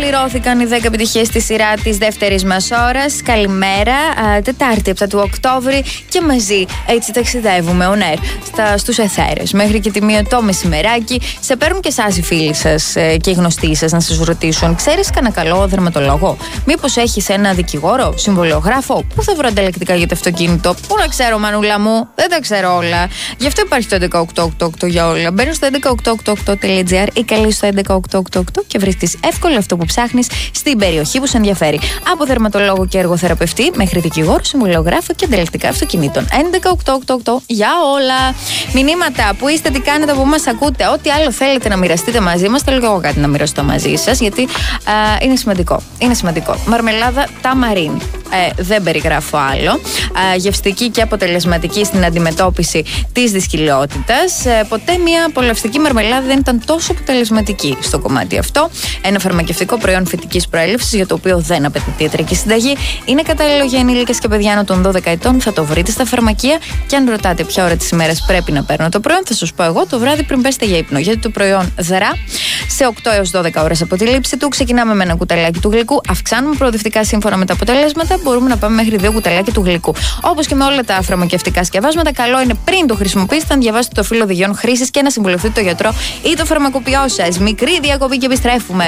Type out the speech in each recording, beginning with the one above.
Ολοκληρώθηκαν οι 10 επιτυχίες στη σειρά της δεύτερης μας ώρας. Καλημέρα, Τετάρτη 7 του Οκτώβρη και μαζί έτσι ταξιδεύουμε on air στους εθέρες μέχρι και τη 1 το μεσημεράκι. Σε παίρνουν και εσάς οι φίλοι σας και οι γνωστοί σας να σας ρωτήσουν: ξέρεις κανένα καλό δερματολόγο? Μήπως έχεις ένα δικηγόρο, συμβολιογράφο? Πού θα βρω ανταλλακτικά για το αυτοκίνητο? Πού να ξέρω, μανούλα μου, δεν τα ξέρω όλα. Γι' αυτό υπάρχει το 11888 για όλα. Μπαίνεις στο 11888.gr ή καλείς στο 11888 και βρίσκεις εύκολα αυτό που ψάχνεις στην περιοχή που σε ενδιαφέρει. Από δερματολόγο και εργοθεραπευτή μέχρι δικηγόρο, συμβολιογράφο και ανταλλακτικά αυτοκινήτων. 11888 για όλα. Μηνύματα που είστε, τι κάνετε, από μας ακούτε, ό,τι άλλο θέλετε να μοιραστείτε μαζί μας. Θέλω και εγώ κάτι να μοιραστώ μαζί σας, γιατί είναι σημαντικό. Είναι σημαντικό. Μαρμελάδα ταμαρίν. Δεν περιγράφω άλλο. Γευστική και αποτελεσματική στην αντιμετώπιση της δυσκολιότητας. Ποτέ μια απολαυστική μαρμελάδα δεν ήταν τόσο αποτελεσματική στο κομμάτι αυτό. Ένα φαρμακευτικό προϊόν φυτικής προέλευσης, για το οποίο δεν απαιτείται ιατρική συνταγή. Είναι κατάλληλο για ενήλικες και παιδιά άνω των 12 ετών. Θα το βρείτε στα φαρμακεία. Και αν ρωτάτε ποια ώρα της ημέρας πρέπει να παίρνω το προϊόν, θα σας πω εγώ το βράδυ πριν πέσετε για ύπνο. Γιατί το προϊόν δρά σε 8 έως 12 ώρες από τη λήψη του. Ξεκινάμε με ένα κουταλάκι του γλυκού. Αυξάνουμε προοδευτικά σύμφωνα με τα αποτελέσματα. Μπορούμε να πάμε μέχρι 2 κουταλάκια του γλυκού. Όπως και με όλα τα φαρμακευτικά σκευάσματα, καλό είναι πριν το χρησιμοποιήσετε να διαβάσετε το φύλλο οδηγιών χρήσης και να συμβουλευτείτε τον γιατρό ή το φαρμακοποιό σας. Μικρή διακοπή και επιστρέφουμε.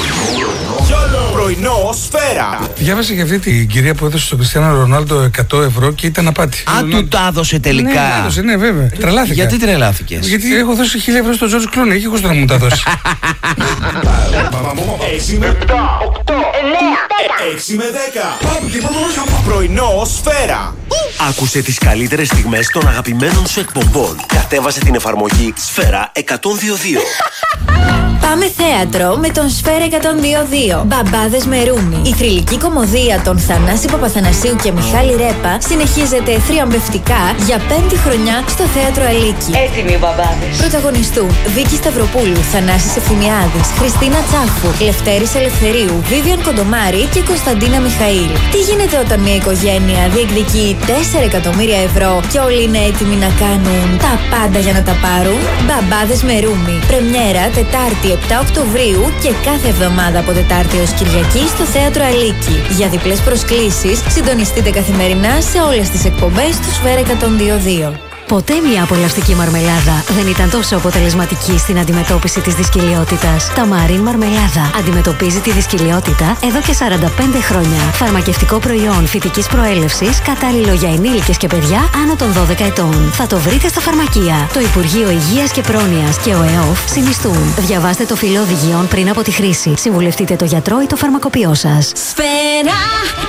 Πρωινό Σφαίρα. Διάβασα για αυτή την κυρία που έδωσε στον Κριστιάνο Ρονάλντο 100 ευρώ και ήταν απάτη. Α, του τα έδωσε τελικά. Ναι, έδωσε, ναι, βέβαια. Τρελάθηκα. Γιατί τρελάθηκες? Γιατί έχω δώσει 1.000 ευρώ στον Τζορτζ Κλούνι, έχει εγώ να μου τα δώσει. 6 με 7, 8, 9, 6 με 10. Πρωινό Σφαίρα. Άκουσε τις καλύτερες στιγμές των αγαπημένων σου εκπομπών. Κατέβασε την εφαρμογή Σφαίρα 102.2. Πάμε θέατρο με τον Σφαίρα 102.2. Μπαμπάδες με Ρούνι. Η θρυλική κωμωδία των Θανάση Παπαθανασίου και Μιχάλη Ρέπα συνεχίζεται θριαμβευτικά για 5η χρονιά στο Θέατρο Αλίκη. Έτοιμοι οι μπαμπάδες. Πρωταγωνιστούν Βίκη Σταυροπούλου, Θανάσης Ευθυμιάδης, Χριστίνα Τσάφου, Λευτέρης Ελευθερίου, Βίβιαν Κοντομάρη και Κωνσταντίνα Μιχαήλ. Τι γίνεται όταν μια οικογένεια διεκδικεί 4 εκατομμύρια ευρώ και όλοι είναι έτοιμοι να κάνουν τα πάντα για να τα πάρουν? Μπαμπάδες με Ρούνι. Πρεμιέρα Τετάρτη 7 Οκτωβρίου και κάθε εβδομάδα από Τετάρτη έως Κυριακή στο Θέατρο Αλίκη. Για διπλές προσκλήσεις συντονιστείτε καθημερινά σε όλες τις εκπομπές του Σφαίρα 102.2. Ποτέ μια απολαυστική μαρμελάδα δεν ήταν τόσο αποτελεσματική στην αντιμετώπιση της δυσκολιότητας. Ταμαρίν μαρμελάδα αντιμετωπίζει τη δυσκολιότητα εδώ και 45 χρόνια. Φαρμακευτικό προϊόν φυτικής προέλευσης, κατάλληλο για ενήλικες και παιδιά άνω των 12 ετών. Θα το βρείτε στα φαρμακεία. Το Υπουργείο Υγείας και Πρόνοιας και ο ΕΟΦ συνιστούν. Διαβάστε το φύλλο οδηγιών πριν από τη χρήση. Συμβουλευτείτε το γιατρό ή το φαρμακοποιό σας. Σφαίρα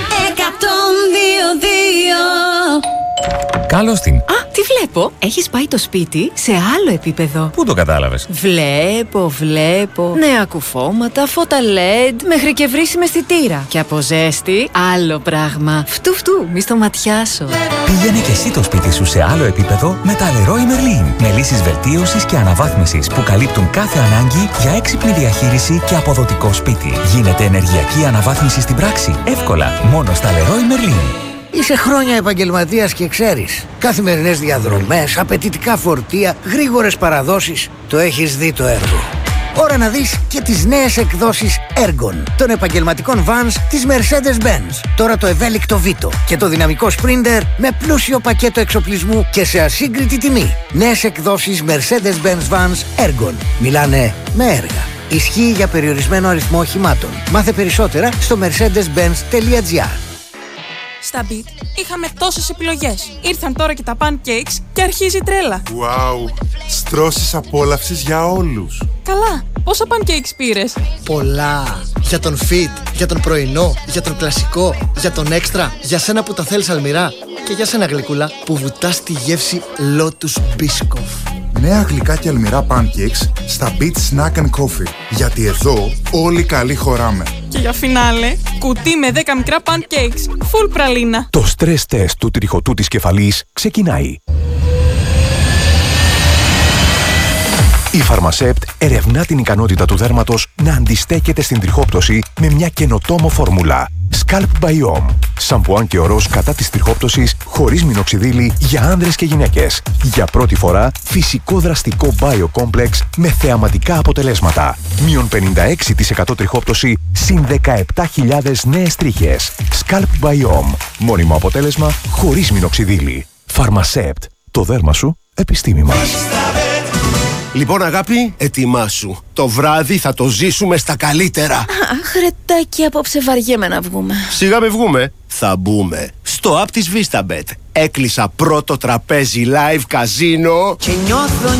102.2. Καλώς την. Α, τι βλέπω. Έχεις πάει το σπίτι σε άλλο επίπεδο. Πού το κατάλαβες? Βλέπω. Νέα κουφώματα, φώτα LED, μέχρι και βρύσιμη αισθητήρα. Και από ζέστη, άλλο πράγμα. Φτου, μη στο ματιάσω. Πήγαινε και εσύ το σπίτι σου σε άλλο επίπεδο με τα Leroy Merlin. Με λύσεις βελτίωσης και αναβάθμισης που καλύπτουν κάθε ανάγκη για έξυπνη διαχείριση και αποδοτικό σπίτι. Γίνεται ενεργειακή αναβάθμιση στην πράξη. Εύκολα, μόνο στα Leroy Merlin. Είσαι χρόνια επαγγελματίας και ξέρεις. Καθημερινές διαδρομές, απαιτητικά φορτία, γρήγορες παραδόσεις. Το έχεις δει το έργο. Ώρα να δεις και τις νέες εκδόσεις Ergon των επαγγελματικών vans της Mercedes-Benz. Τώρα το ευέλικτο Vito και το δυναμικό Sprinter με πλούσιο πακέτο εξοπλισμού και σε ασύγκριτη τιμή. Νέες εκδόσεις Mercedes-Benz vans Ergon. Μιλάνε με έργα. Ισχύει για περιορισμένο αριθμό οχημάτων. Μάθε περισσότερα στο mercedes-benz.gr. Στα Beat είχαμε τόσες επιλογές. Ήρθαν τώρα και τα pancakes και αρχίζει η τρέλα. Wow! Στρώσεις απόλαυσης για όλους. Καλά, πόσα pancakes πήρες? Πολλά. Για τον fit, για τον πρωινό, για τον κλασικό, για τον έξτρα, για σένα που τα θέλεις αλμυρά και για σένα γλυκούλα που βουτάς τη γεύση Lotus Biscoff. Νέα γλυκά και αλμυρά pancakes στα Beat Snack and Coffee. Γιατί εδώ όλοι καλοί χωράμε. Και για φινάλε, κουτί με 10 μικρά pancakes, full πραλίνα. Το stress test του τριχωτού της κεφαλής ξεκινάει. Η Pharmacept ερευνά την ικανότητα του δέρματος να αντιστέκεται στην τριχόπτωση με μια καινοτόμο φόρμουλα. Scalp Biome. Σαμπουάν και ορός κατά της τριχόπτωσης χωρίς μινοξιδίλη για άνδρες και γυναίκες. Για πρώτη φορά φυσικό δραστικό Biocomplex με θεαματικά αποτελέσματα. Μείον 56% τριχόπτωση συν 17.000 νέες τρίχες. Scalp Biome. Μόνιμο αποτέλεσμα χωρίς μινοξιδίλη. Pharmacept. Το δέρμα σου επιστήμη μας. Λοιπόν, αγάπη, ετοιμάσου. Το βράδυ θα το ζήσουμε στα καλύτερα. Αχ, ρετάκι, απόψε βαριέμαι να βγούμε. Σιγά με βγούμε. Θα μπούμε. Στο app της VistaBet. Έκλεισα πρώτο τραπέζι live καζίνο. Και νιώθω.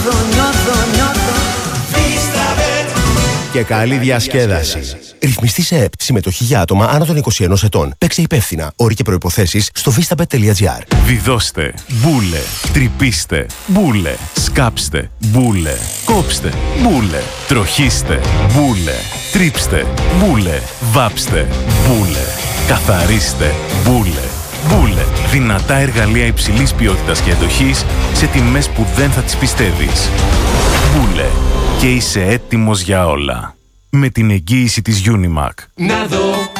Και καλή διασκέδαση. Ρυθμιστή σε ΕΠ. Συμμετοχή για άτομα άνω των 21 ετών. Παίξε υπεύθυνα. Όροι και προϋποθέσεις στο vistabet.gr. Βιδώστε, μπούλε, τρυπήστε, μπούλε, σκάψτε, μπούλε, κόψτε, μπούλε, τροχίστε, μπούλε, τρίψτε, μπούλε, βάψτε, μπούλε, καθαρίστε, μπούλε. Μπούλε. Δυνατά εργαλεία υψηλής ποιότητας και εντοχής σε τιμές που δεν θα τις πιστεύεις. Μπούλε. Και είσαι έτοιμος για όλα. Με την εγγύηση της Unimac. Να δω